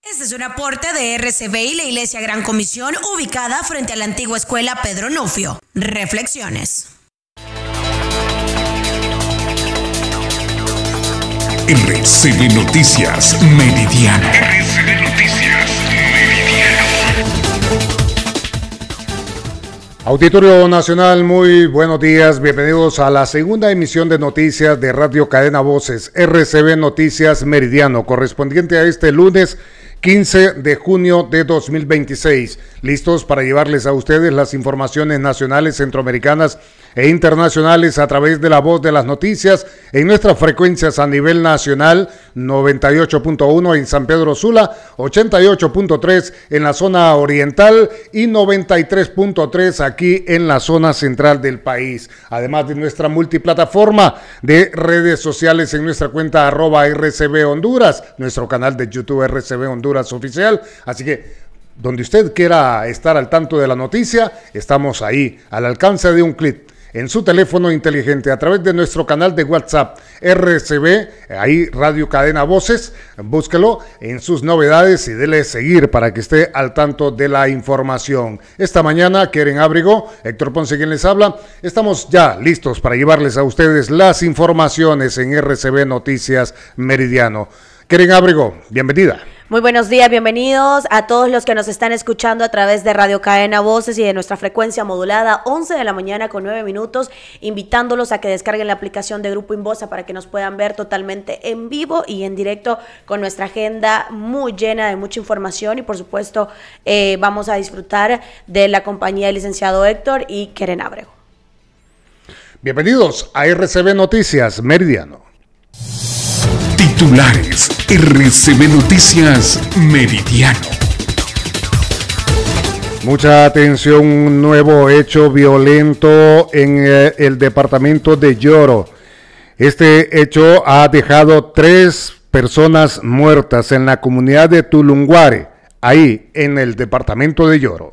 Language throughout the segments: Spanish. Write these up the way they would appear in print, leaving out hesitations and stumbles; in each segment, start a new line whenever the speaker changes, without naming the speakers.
Este es un aporte de RCB y la Iglesia Gran Comisión, ubicada frente a la antigua escuela Pedro Nufio. Reflexiones.
RCB Noticias Meridiano. RCB Noticias Meridiano.
Auditorio Nacional, muy buenos días. Bienvenidos a la segunda emisión de noticias de Radio Cadena Voces, RCB Noticias Meridiano, correspondiente a este lunes 15 de junio de 2026. Listos para llevarles a ustedes las informaciones nacionales, centroamericanas e internacionales a través de la voz de las noticias en nuestras frecuencias a nivel nacional, 98.1 en San Pedro Sula, 88.3 en la zona oriental y 93.3 aquí en la zona central del país. Además de nuestra multiplataforma de redes sociales en nuestra cuenta @RCB Honduras, nuestro canal de YouTube RCB Honduras Oficial. Así que donde usted quiera estar al tanto de la noticia, estamos ahí, al alcance de un clic. En su teléfono inteligente, a través de nuestro canal de WhatsApp RCB, ahí Radio Cadena Voces, búsquelo en sus novedades y dele seguir para que esté al tanto de la información. Esta mañana, Keren Ábrego, Héctor Ponce quien les habla, estamos ya listos para llevarles a ustedes las informaciones en RCB Noticias Meridiano. Keren Ábrego, bienvenida.
Muy buenos días, bienvenidos a todos los que nos están escuchando a través de Radio Cadena Voces y de nuestra frecuencia modulada, 11 de la mañana con 9 minutos, invitándolos a que descarguen la aplicación de Grupo Inbosa para que nos puedan ver totalmente en vivo y en directo con nuestra agenda muy llena de mucha información y por supuesto vamos a disfrutar de la compañía del licenciado Héctor y Keren Ábrego.
Bienvenidos a RCB Noticias Meridiano.
Titulares RCB Noticias Meridiano.
Mucha atención, un nuevo hecho violento en el departamento de Yoro. Este hecho ha dejado 3 personas muertas en la comunidad de Tulunguare, ahí en el departamento de Yoro.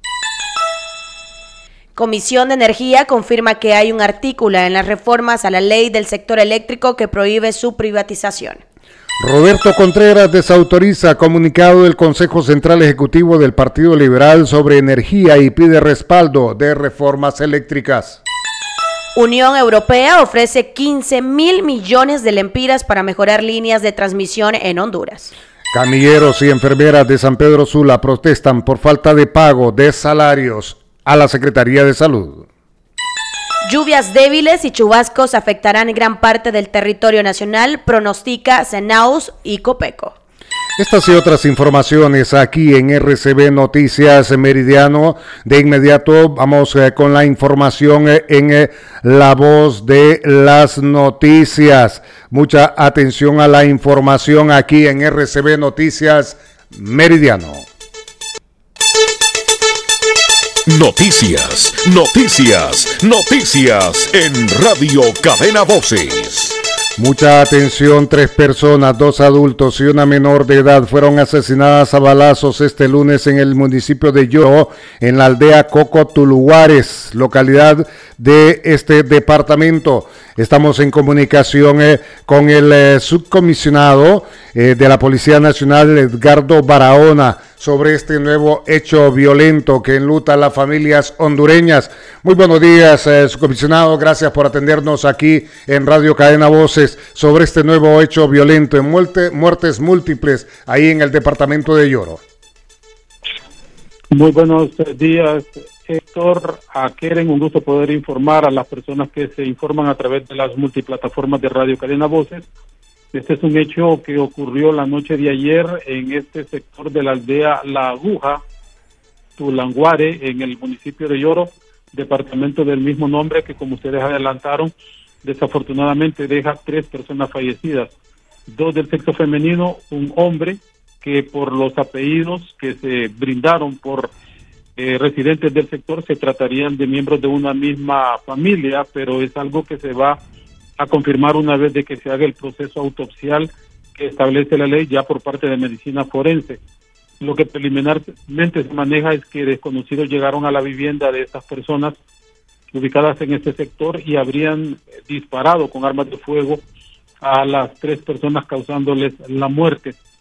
Comisión de Energía confirma que hay un artículo en las reformas a la ley del sector eléctrico que prohíbe su privatización.
Roberto Contreras desautoriza comunicado del Consejo Central Ejecutivo del Partido Liberal sobre energía y pide respaldo de reformas eléctricas.
Unión Europea ofrece 15.000 millones de lempiras para mejorar líneas de transmisión en Honduras.
Camilleros y enfermeras de San Pedro Sula protestan por falta de pago de salarios a la Secretaría de Salud.
Lluvias débiles y chubascos afectarán gran parte del territorio nacional, pronostica Cenaus y Copeco.
Estas y otras informaciones aquí en RCB Noticias Meridiano. De inmediato vamos con la información en la voz de las noticias. Mucha atención a la información aquí en RCB Noticias Meridiano.
Noticias, noticias, noticias en Radio Cadena Voces.
Mucha atención, 3 personas, 2 adultos y una menor de edad fueron asesinadas a balazos este lunes en el municipio de Yoro, en la aldea Coco Tuluguares, localidad de este departamento. Estamos en comunicación con el subcomisionado de la Policía Nacional, Edgardo Barahona, sobre este nuevo hecho violento que enluta a las familias hondureñas. Muy buenos días, subcomisionado. Gracias por atendernos aquí en Radio Cadena Voces sobre este nuevo hecho violento en muertes múltiples ahí en el departamento de Yoro.
Muy buenos días, Héctor. A Keren, un gusto poder informar a las personas que se informan a través de las multiplataformas de Radio Cadena Voces. Este es un hecho que ocurrió la noche de ayer en este sector de la aldea La Aguja, Tulanguare, en el municipio de Yoro, departamento del mismo nombre que, como ustedes adelantaron, desafortunadamente deja 3 personas fallecidas, 2 del sexo femenino, un hombre que por los apellidos que se brindaron por residentes del sector se tratarían de miembros de una misma familia, pero es algo que se va a confirmar una vez de que se haga el proceso autopsial que establece la ley ya por parte de medicina forense. Lo que preliminarmente se maneja es que desconocidos llegaron a la vivienda de estas personas ubicadas en este sector y habrían disparado con armas de fuego a las 3 personas causándoles la muerte.